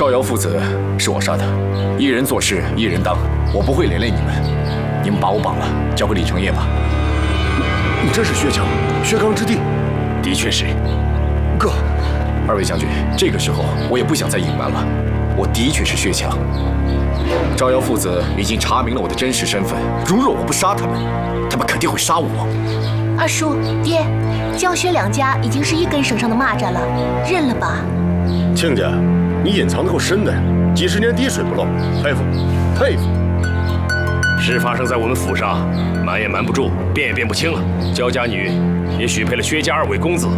赵瑶父子是我杀的，一人做事一人当，我不会连累你们。你们把我绑了，交给李成业吧。 你这是薛家，薛刚之地。 的确是。 哥， 二位将军，这个时候我也不想再隐瞒了，我的确是薛强。赵瑶父子已经查明了我的真实身份，如若我不杀他们，他们肯定会杀我。 二叔，爹，江薛两家已经是一根绳上的蚂蚱了，认了吧。 亲家，你隐藏的够深的呀，几十年滴水不漏，佩服，佩服。 事发生在我们府上，瞒也瞒不住，辩也辩不清了。焦家女也许配了薛家二位公子。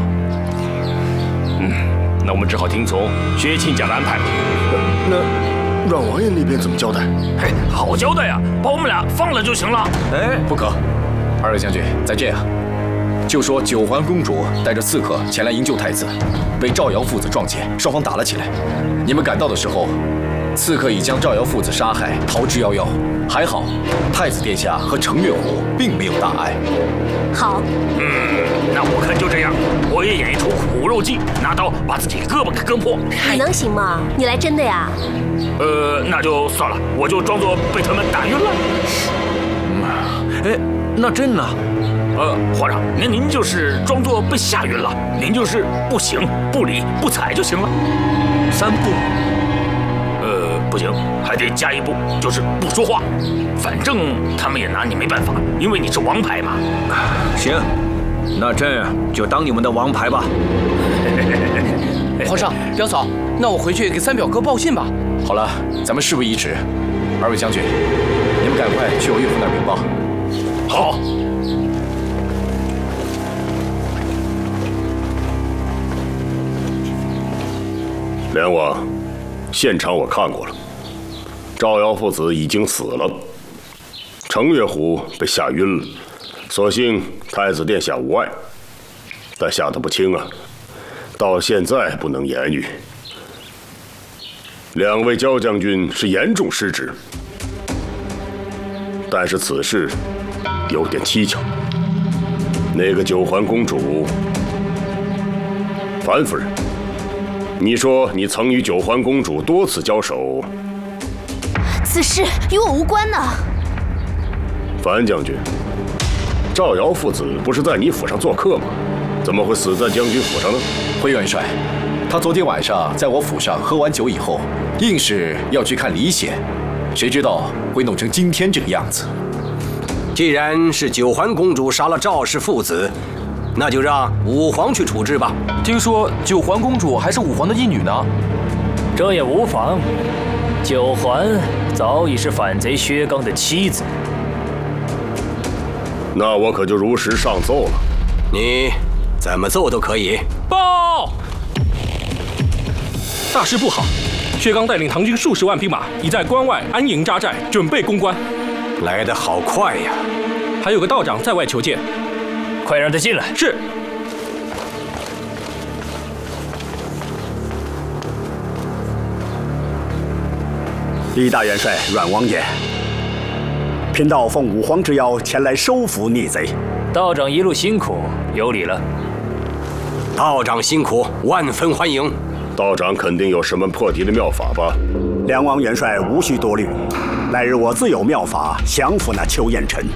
那我们只好听从薛亲家的安排了。 那阮王爷那边怎么交代？ 嘿，好交代呀，把我们俩放了就行了。 哎，不可，二位将军，再这样，就说九环公主带着刺客前来营救太子，被赵瑶父子撞见，双方打了起来。你们赶到的时候，刺客已将赵瑶父子杀害，逃之夭夭。还好，太子殿下和程月虎并没有大碍。 好， 那我看就这样，我也演一出苦肉计，拿刀把自己胳膊给割破。 你能行吗？你来真的呀？ 那就算了，我就装作被他们打晕了。 哎，那朕呢？ 皇上，您就是装作被吓晕了，您就是不行、不理、不睬就行了。 3步。 不行，还得加一步，就是不说话。反正他们也拿你没办法，因为你是王牌嘛。 行，那朕就当你们的王牌吧。 皇上，表嫂，那我回去给三表哥报信吧。 好了，咱们事不宜迟。二位将军，你们赶快去我岳父那儿禀报。 好。 梁王，现场我看过了，赵瑶父子已经死了，程月虎被吓晕了，所幸太子殿下无碍，但吓得不轻啊，到现在不能言语。两位焦将军是严重失职，但是此事有点蹊跷。那个九环公主樊夫人，你说你曾与九环公主多次交手， 此事与我无关呢。 樊将军，赵瑶父子不是在你府上做客吗？怎么会死在将军府上呢？ 回元帅，他昨天晚上在我府上喝完酒以后，硬是要去看李显，谁知道会弄成今天这个样子。 既然是九环公主杀了赵氏父子，那就让武皇去处置吧。 听说九环公主还是武皇的义女呢。 这也无妨，九环早已是反贼薛刚的妻子。 那我可就如实上奏了。 你怎么奏都可以。 报！大事不好，薛刚带领唐军数十万兵马，已在关外安营扎寨，准备攻关。 来得好快呀！ 还有个道长在外求见， 快让他进来。 是。 李大元帅、阮王爷，贫道奉武皇之邀前来收服逆贼。 道长一路辛苦，有礼了。 道长辛苦，万分欢迎。 道长肯定有什么破敌的妙法吧？ 梁王元帅无需多虑，来日我自有妙法降服那邱彦辰。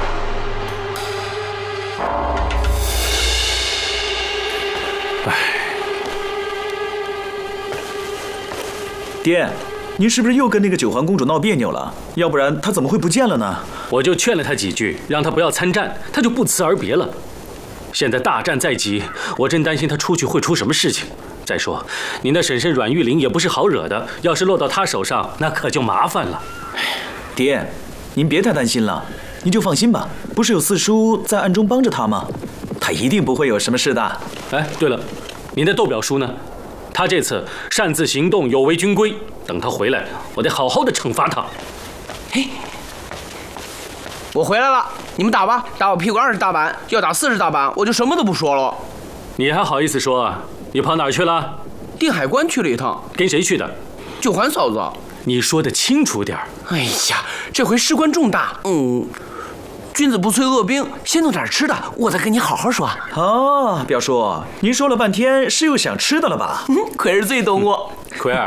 爹，您是不是又跟那个九环公主闹别扭了？要不然她怎么会不见了呢？ 我就劝了她几句，让她不要参战，她就不辞而别了。现在大战在即，我真担心她出去会出什么事情。再说，您的婶婶阮玉玲也不是好惹的，要是落到她手上，那可就麻烦了。 爹，您别太担心了，您就放心吧。不是有四叔在暗中帮着她吗？她一定不会有什么事的。 哎，对了，您的斗表叔呢？他这次擅自行动，有违军规。等他回来，我得好好的惩罚他。 嘿，我回来了，你们打吧，打我屁股20大板，要打40大板，我就什么都不说了。 你还好意思说啊？你跑哪儿去了？ 定海关去了一趟。 跟谁去的？ 九环嫂子。 你说的清楚点儿。 哎呀，这回事关重大。君子不催恶兵，先弄点吃的，我再跟你好好说。 哦，表叔，您说了半天是又想吃的了吧？ 奎儿最懂我。 奎儿，